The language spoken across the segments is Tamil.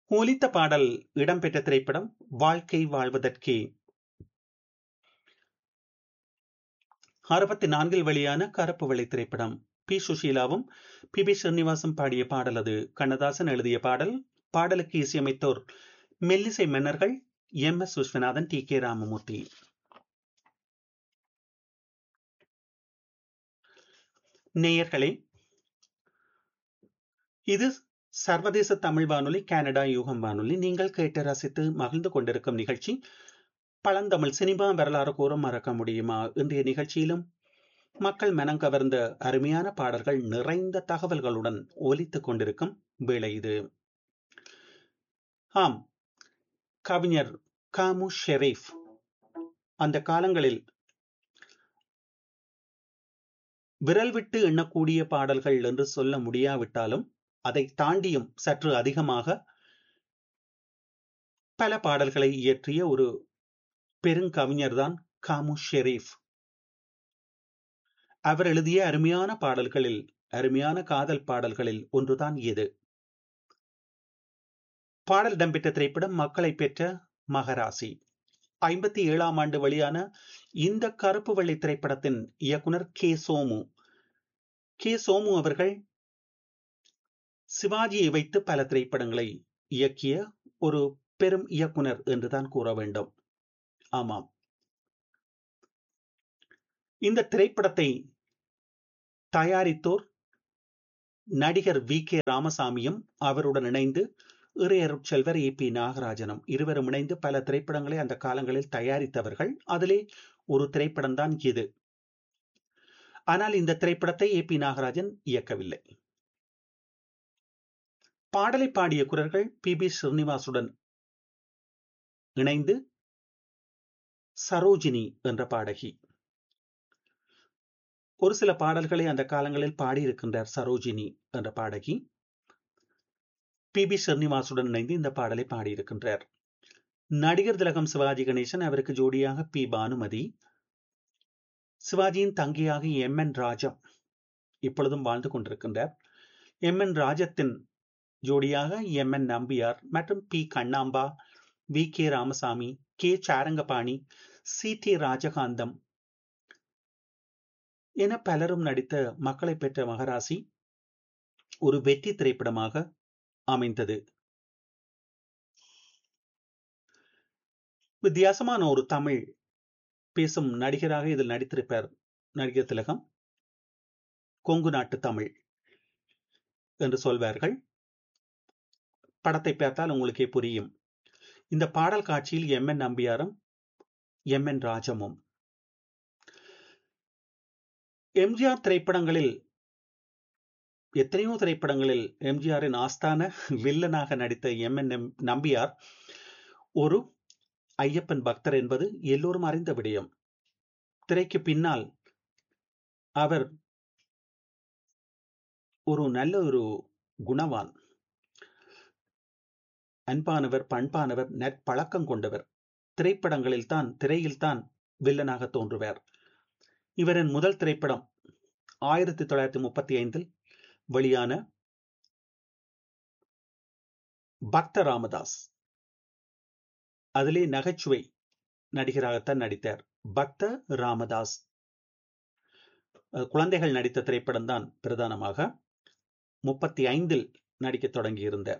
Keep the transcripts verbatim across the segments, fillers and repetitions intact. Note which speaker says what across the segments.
Speaker 1: ஒலித்த பாடல் இடம்பெற்ற திரைப்படம் வாழ்க்கை வாழ்வதற்கே. அறுபத்தி நான்கில் வெளியான கருப்பு வெள்ளை திரைப்படம். பி சுஷீலாவும் பி பி ஸ்ரீனிவாசும் பாடிய பாடல் அது. கண்ணதாசன் எழுதிய பாடல். பாடலுக்கு இசையமைத்தோர் மெல்லிசை மன்னர்கள் M S Viswanathan, D K Ramamurthy. நேயர்களே, இது சர்வதேச தமிழ் வானொலி, கனடா யூகம் வானொலி. நீங்கள் கேட்டு ரசித்து மகிழ்ந்து கொண்டிருக்கும் நிகழ்ச்சி பழந்தமிழ் சினிமா வரலாறு கூற மறக்க முடியுமா? இன்றைய நிகழ்ச்சியிலும் மக்கள் மனம் கவர்ந்த அருமையான பாடல்கள் நிறைந்த தகவல்களுடன் ஒலித்துக் கொண்டிருக்கும் வேளை இது. ஆம், கவிஞர் காமு ஷெரீப் அந்த காலங்களில் விரல் விட்டு எண்ணக்கூடிய பாடல்கள் என்று சொல்ல முடியாவிட்டாலும் அதை தாண்டியும் சற்று அதிகமாக பல பாடல்களை இயற்றிய ஒரு பெருங்கவிஞர் தான் காமு ஷெரீப். அவர் எழுதிய அருமையான பாடல்களில், அருமையான காதல் பாடல்களில் ஒன்றுதான் இது. பாடல் இடம்பெற்ற திரைப்படம் மக்களை பெற்ற மகராசி. ஐம்பத்தி ஏழாம் ஆண்டு வெளியான இந்த கருப்பு வெள்ளை திரைப்படத்தின் இயக்குனர் கே சோமு. கே சோமு அவர்கள் சிவாஜியை வைத்து பல திரைப்படங்களை இயக்கிய ஒரு பெரும் இயக்குனர் என்றுதான் கூற வேண்டும். ஆமாம், இந்த திரைப்படத்தை தயாரித்தோர் நடிகர் வி கே ராமசாமியும் அவருடன் இணைந்து இறையருட்செல்வர் ஏ பி நாகராஜனும் இருவரும் இணைந்து பல திரைப்படங்களை அந்த காலங்களில் தயாரித்தவர்கள். அதிலே ஒரு திரைப்படம் தான் இது. ஆனால் இந்த திரைப்படத்தை ஏ பி நாகராஜன் இயக்கவில்லை. பாடலை பாடிய குரல்கள் பி பி ஸ்ரீனிவாசுடன் இணைந்து சரோஜினி என்ற பாடகி. ஒரு சில பாடல்களை அந்த காலங்களில் பாடியிருக்கின்றார் சரோஜினி என்ற பாடகி. பி பி ஸ்ரீனிவாசுடன் இணைந்து இந்த பாடலை பாடியிருக்கின்றார். நடிகர் திலகம் சிவாஜி கணேசன், அவருக்கு ஜோடியாக பி பானுமதி, சிவாஜியின் தங்கியாக எம் என் ராஜம் இப்பொழுதும் வாழ்ந்து கொண்டிருக்கின்றார். எம் என் ராஜத்தின் ஜோடியாக எம் என் நம்பியார் மற்றும் B Kannamba, V K Ramasamy, K Sarangapani, C D Rajakantham என பலரும் நடித்த மக்களை பெற்ற மகராசி ஒரு வெற்றி திரைப்படமாக அமைந்தது. வித்தியாசமான ஒரு தமிழ் பேசும் நடிகராக இதில் நடித்திருப்பார் நடிகர் திலகம். கொங்கு நாட்டு தமிழ் என்று சொல்வார்கள். படத்தை பார்த்தால் உங்களுக்கே புரியும். இந்த பாடல் காட்சியில் M N நம்பியாரும் M N ராஜமும். MGR திரைப்படங்களில், எத்தனையோ திரைப்படங்களில் எம்ஜிஆரின் ஆஸ்தான வில்லனாக நடித்த எம் என் நம்பியார் ஒரு ஐயப்பன் பக்தர் என்பது எல்லோரும் அறிந்த விடயம். திரைக்கு பின்னால் அவர் ஒரு நல்ல ஒரு குணவான், அன்பானவர், பண்பானவர், நற்பழக்கம் கொண்டவர். திரைப்படங்களில் தான், திரையில் தான் வில்லனாக தோன்றுவார். இவரின் முதல் திரைப்படம் ஆயிரத்தி தொள்ளாயிரத்தி முப்பத்தி ஐந்தில் வெளியான பக்த ராமதாஸ். அதிலே நகைச்சுவை நடிகராகத்தான் நடித்தார். பக்த ராமதாஸ் குழந்தைகள் நடித்த திரைப்படம் தான் பிரதானமாக. முப்பத்தி ஐந்தில் நடிக்க தொடங்கியிருந்தார்.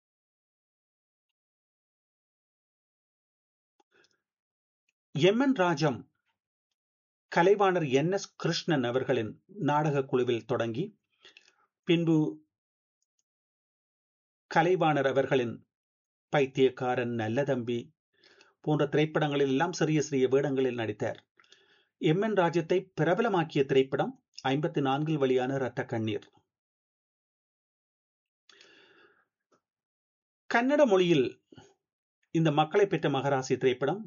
Speaker 1: M N Rajam Kalaivanar N S Krishnan அவர்களின் நாடக குழுவில் தொடங்கி, பின்பு கலைவாணர் அவர்களின் பைத்தியக்காரன், நல்ல தம்பி போன்ற திரைப்படங்களில் எல்லாம் சிறிய சிறிய வேடங்களில் நடித்தார். எம் என் ராஜத்தை பிரபலமாக்கிய திரைப்படம் ஐம்பத்தி நான்கில் வெளியான இரத்த கண்ணீர். கன்னட மொழியில் இந்த மக்களை பெற்ற மகராசி திரைப்படம்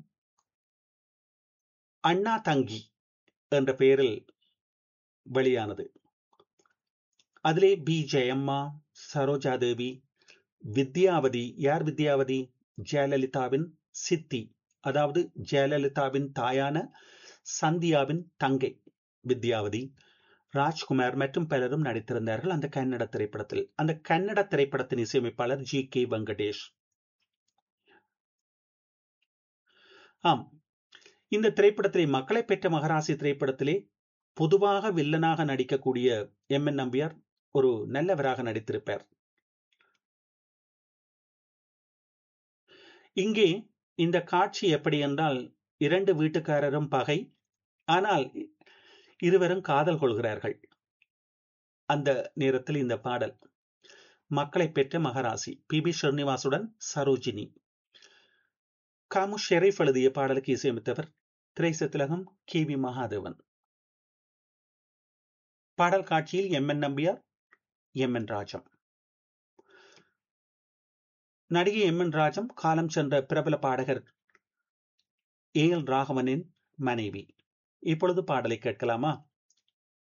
Speaker 1: அண்ணா தங்கி என்ற பெயரில் வெளியானது. அதிலே பி ஜெயம்மா, சரோஜா தேவி, வித்யாவதி. யார் வித்யாவதி? ஜெயலலிதாவின் சித்தி, அதாவது ஜெயலலிதாவின் தாயான சந்தியாவின் தங்கை வித்யாவதி, ராஜ்குமார் மற்றும் பலரும் நடித்திருந்தார்கள் அந்த கன்னட திரைப்படத்தில். அந்த கன்னட திரைப்படத்தின் இசையமைப்பாளர் ஜி கே வெங்கடேஷ். ஆம், இந்த திரைப்படத்திலே மக்களை பெற்ற மகராசி திரைப்படத்திலே பொதுவாக வில்லனாக நடிக்கக்கூடிய எம் என் நம்பியார் ஒரு நல்லவராக நடித்திருப்பார். இங்கே இந்த காட்சி எப்படி என்றால், இரண்டு வீட்டுக்காரரும் பகை, ஆனால் இருவரும் காதல் கொள்கிறார்கள். அந்த நேரத்தில் இந்த பாடல் மக்களை பெற்ற மகராசி, பி பி ஸ்ரீனிவாசுடன் சரோஜினி. காமு ஷெரீப் எழுதிய பாடலுக்கு இசையமைத்தவர் திரைசத்திலகம் கே வி மகாதேவன். பாடல் காட்சியில் M N Nambiar, M N Rajam. நடிகை எம் என் ராஜம் காலம் சென்ற பிரபல பாடகர் ஏ எல் ராகவனின் மனைவி. இப்பொழுது பாடலை கேட்கலாமா?